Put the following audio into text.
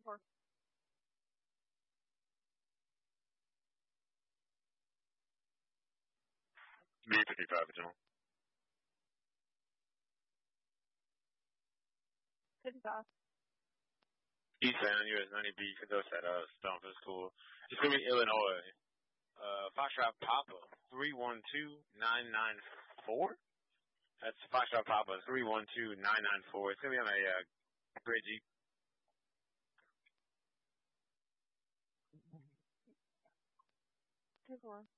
4. B55, John. 55. East Sound, US 90B, conducts at Stoneford School. It's going to be Illinois. Foxtrot Papa, 312994. That's Foxtrot Papa, 312994. It's going to be on a gray Jeep. 2-4.